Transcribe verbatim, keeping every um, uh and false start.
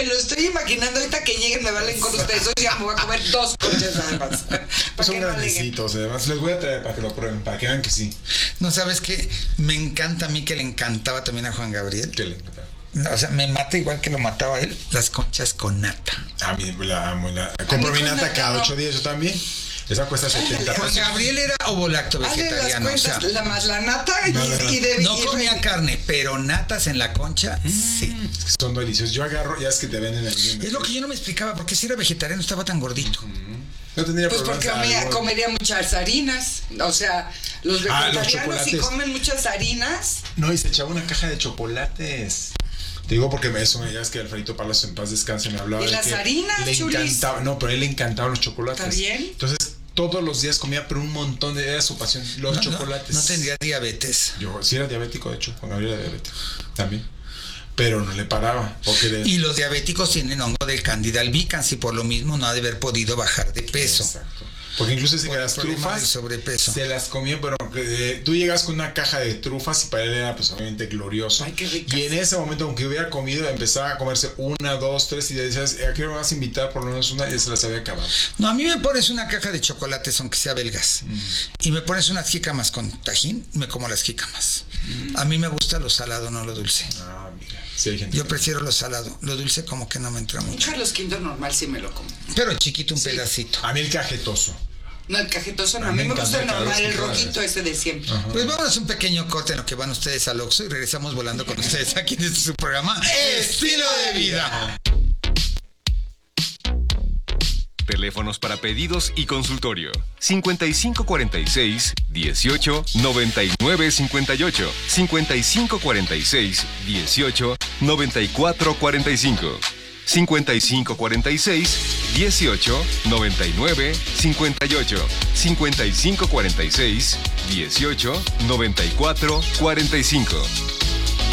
me lo estoy imaginando. Ahorita que lleguen me valen con ustedes. Hoy ya me voy a comer dos conchas además. Son grandecitos, además les voy a traer para que lo prueben, para que vean que sí. No, ¿sabes qué? Me encanta a mí, que le encantaba también a Juan Gabriel. ¿Qué le encanta? No, o sea, me mata igual que lo mataba él, las conchas con nata. A mí la amo. La, compro mi nata cada ocho días, yo también. Esa cuesta setenta pesos. Juan Gabriel era ovolacto vegetariano. Las cuentas, o sea, la más la nata y, no, no, y de no y comía de, carne, pero natas en la concha, mm. sí. Son deliciosos. Yo agarro, ya es que te venden ahí. Es lo que yo no me explicaba, porque si era vegetariano estaba tan gordito. Mm. No tendría pues porque comía, comería muchas harinas. O sea, los vegetarianos ah, si comen muchas harinas. No, y se echaba una caja de chocolates. Te digo porque eso, ya es que Alfredito Palos en paz descanse me hablaba ¿Y de las que harinas, le chulis? encantaba, no, pero a él le encantaban los chocolates. ¿Está bien? Entonces, todos los días comía, pero un montón de, era su pasión, los no, chocolates. No, no tendría diabetes. Yo sí era diabético, de hecho, Juan Gabriel era diabético también. Pero no le paraba. Porque de... Y los diabéticos tienen hongo del Candida albicans y por lo mismo no ha de haber podido bajar de peso. Exacto. Porque incluso si las trufas sobrepeso. se las comía, pero eh, tú llegas con una caja de trufas y para él era pues obviamente glorioso. Ay, qué ricas. Y en ese momento, aunque hubiera comido, empezaba a comerse una, dos, tres y decías, ¿a qué me vas a invitar? Por lo menos una, y se las había acabado. No, a mí me pones una caja de chocolates, aunque sea belgas, mm. y me pones unas jícamas con tajín, me como las jícamas. Mm. A mí me gusta lo salado, no lo dulce. Ah, mira. Sí, hay gente Yo que... prefiero lo salado, lo dulce como que no me entra mucho. Carlos Quinto normal sí me lo como. Pero chiquito, un sí. pedacito. A mí el cajetoso. No, el cajetoso no, a mí me, me gusta el normal, el rojito ese de siempre. Ajá. Pues vámonos un pequeño corte en lo que van ustedes al Oxxo y regresamos volando con ustedes aquí en este su programa Estilo de Vida. Teléfonos para pedidos y consultorio cincuenta y cinco cuarenta y seis, dieciocho, noventa y nueve cincuenta y ocho, cincuenta y cinco cuarenta y seis, dieciocho, noventa y cuatro cuarenta y cinco, cincuenta y cinco cuarenta y seis, dieciocho, noventa y nueve cincuenta y ocho, cincuenta y cinco cuarenta y seis, dieciocho, noventa y cuatro cuarenta y cinco.